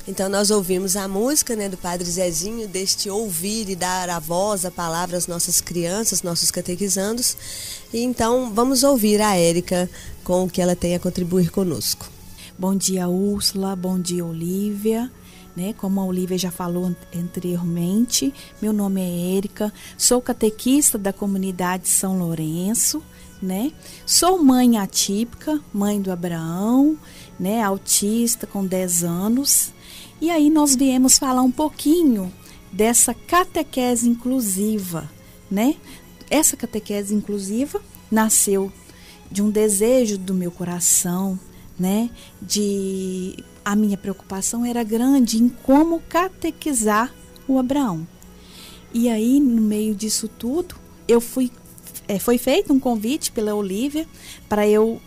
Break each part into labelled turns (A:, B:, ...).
A: Então nós ouvimos a música, né, do Padre Zezinho, deste ouvir e dar a voz, a palavra às nossas crianças, nossos catequizandos. E então vamos ouvir a Érica com o que ela tem a contribuir conosco.
B: Bom dia, Úrsula. Bom dia, Olívia. Como a Olívia já falou anteriormente, meu nome é Érica, sou catequista da comunidade São Lourenço, Sou mãe atípica, mãe do Abraão, autista com 10 anos. E aí nós viemos falar um pouquinho dessa catequese inclusiva, Essa catequese inclusiva nasceu de um desejo do meu coração, A minha preocupação era grande em como catequizar o Abraão. E aí, no meio disso tudo, foi feito um convite pela Olívia para eu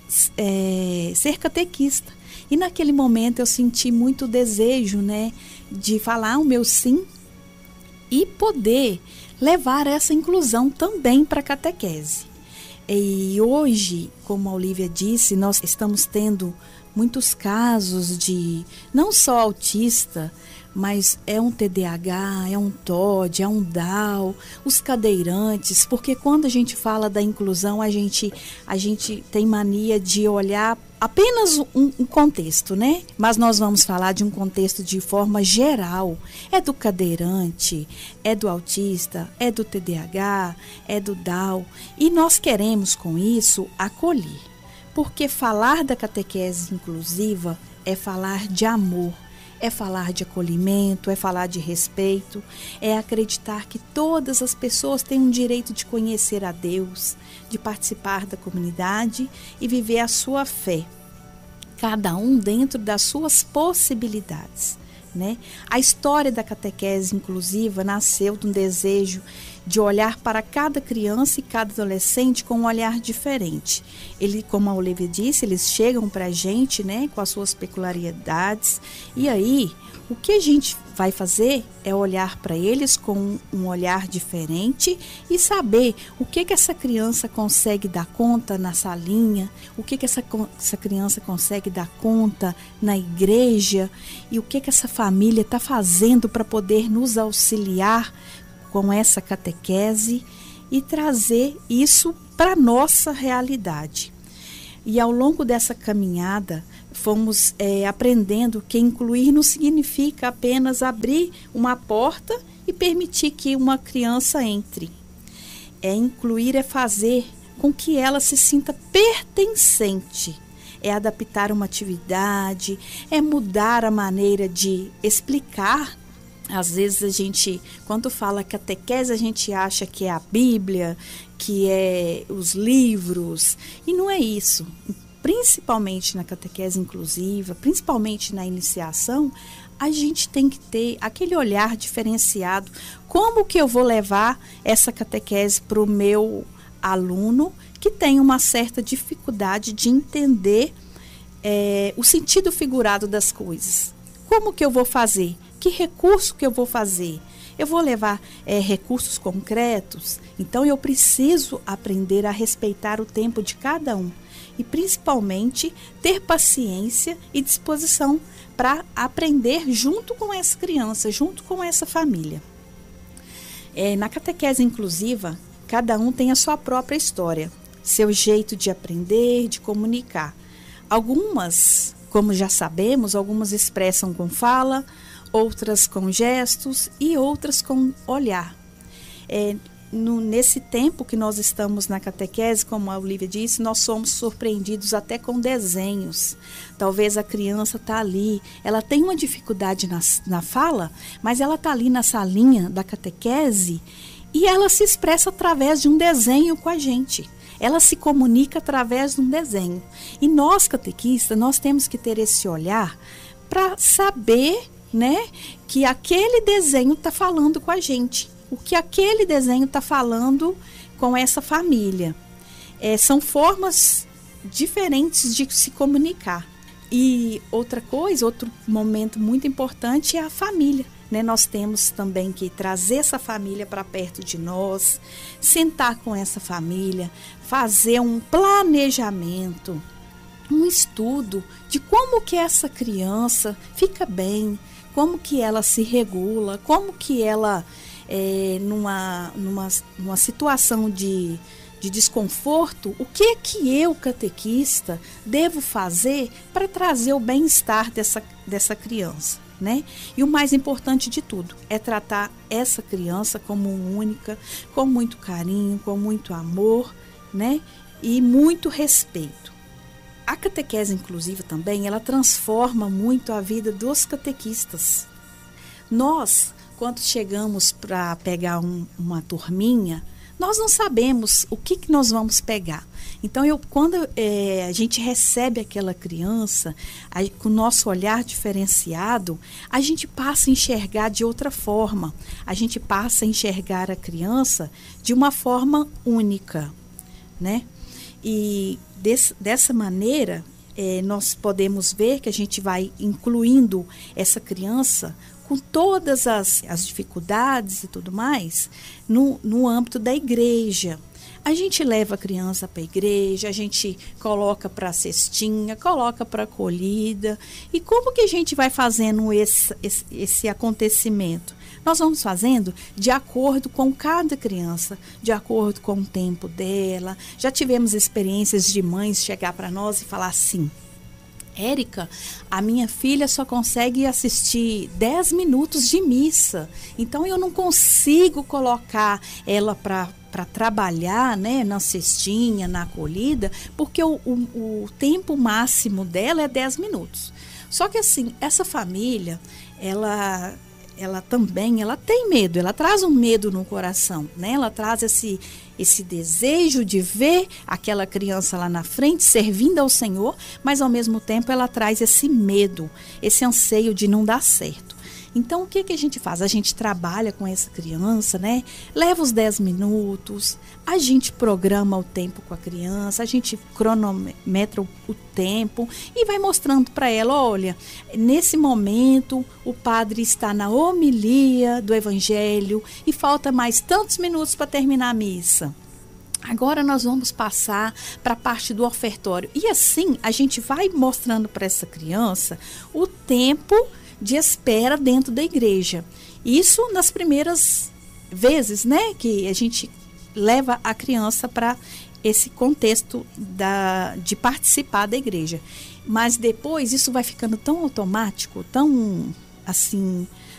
B: ser catequista. E naquele momento eu senti muito desejo, de falar o meu sim e poder levar essa inclusão também para a catequese. E hoje, como a Olívia disse, nós estamos tendo muitos casos de não só autista, mas é um TDAH, é um TOD, é um Down, os cadeirantes, porque quando a gente fala da inclusão, a gente tem mania de olhar apenas um contexto, Mas nós vamos falar de um contexto de forma geral. É do cadeirante, é do autista, é do TDAH, é do Down. E nós queremos, com isso, acolher. Porque falar da catequese inclusiva é falar de amor, é falar de acolhimento, é falar de respeito, é acreditar que todas as pessoas têm um direito de conhecer a Deus, de participar da comunidade e viver a sua fé, cada um dentro das suas possibilidades. A história da catequese inclusiva nasceu de um desejo de olhar para cada criança e cada adolescente com um olhar diferente. Como a Olívia disse, eles chegam para a gente, com as suas peculiaridades. E aí, o que a gente vai fazer é olhar para eles com um olhar diferente e saber o que essa criança consegue dar conta na salinha, o que essa criança consegue dar conta na igreja e o que essa família está fazendo para poder nos auxiliar com essa catequese e trazer isso para a nossa realidade. E ao longo dessa caminhada, fomos aprendendo que incluir não significa apenas abrir uma porta e permitir que uma criança entre. Incluir é fazer com que ela se sinta pertencente. É adaptar uma atividade, é mudar a maneira de explicar. Às vezes a gente, quando fala catequese, a gente acha que é a Bíblia, que é os livros, e não é isso. Principalmente na catequese inclusiva, principalmente na iniciação, a gente tem que ter aquele olhar diferenciado. Como que eu vou levar essa catequese para o meu aluno que tem uma certa dificuldade de entender o sentido figurado das coisas? Como que eu vou fazer? Que recurso que eu vou fazer? Eu vou levar recursos concretos? Então, eu preciso aprender a respeitar o tempo de cada um. E, principalmente, ter paciência e disposição para aprender junto com essa criança, junto com essa família. Na catequese inclusiva, cada um tem a sua própria história, seu jeito de aprender, de comunicar. Algumas, como já sabemos, algumas expressam com fala, outras com gestos e outras com olhar. Nesse tempo que nós estamos na catequese, como a Olívia disse, nós somos surpreendidos até com desenhos. Talvez a criança está ali, ela tem uma dificuldade na fala, mas ela está ali na salinha da catequese e ela se expressa através de um desenho com a gente. Ela se comunica através de um desenho. E nós, catequistas, nós temos que ter esse olhar para saber, que aquele desenho está falando com a gente. O que aquele desenho está falando com essa família. São formas diferentes de se comunicar. E outra coisa, outro momento muito importante é a família. Nós temos também que trazer essa família para perto de nós, sentar com essa família, fazer um planejamento, um estudo de como que essa criança fica bem, como que ela se regula, como que ela, numa situação de desconforto, o que é que eu, catequista, devo fazer para trazer o bem-estar dessa criança, né? E o mais importante de tudo é tratar essa criança como única, com muito carinho, com muito amor, né? E muito respeito. A catequese inclusiva também, ela transforma muito a vida dos catequistas. Nós, quando chegamos para pegar uma turminha, nós não sabemos o que nós vamos pegar. Então, quando a gente recebe aquela criança, com o nosso olhar diferenciado, a gente passa a enxergar de outra forma. A gente passa a enxergar a criança de uma forma única, né? E dessa maneira, nós podemos ver que a gente vai incluindo essa criança com todas as dificuldades e tudo mais, no âmbito da igreja. A gente leva a criança para a igreja, a gente coloca para a cestinha, coloca para a acolhida. E como que a gente vai fazendo esse acontecimento? Nós vamos fazendo de acordo com cada criança, de acordo com o tempo dela. Já tivemos experiências de mães chegar para nós e falar assim: Érica, a minha filha só consegue assistir 10 minutos de missa, então eu não consigo colocar ela para trabalhar, né, na cestinha, na acolhida, porque o tempo máximo dela é 10 minutos. Só que assim, essa família, ela também tem medo, ela traz um medo no coração, né? Ela traz esse desejo de ver aquela criança lá na frente servindo ao Senhor, mas ao mesmo tempo ela traz esse medo, esse anseio de não dar certo. Então, o que a gente faz? A gente trabalha com essa criança, né? Leva os 10 minutos, a gente programa o tempo com a criança, a gente cronometra o tempo e vai mostrando para ela: olha, nesse momento o padre está na homilia do Evangelho e falta mais tantos minutos para terminar a missa. Agora nós vamos passar para a parte do ofertório. E assim, a gente vai mostrando para essa criança o tempo de espera dentro da igreja. Isso nas primeiras vezes, né, que a gente leva a criança para esse contexto de participar da igreja. Mas depois isso vai ficando tão automático, tão assim,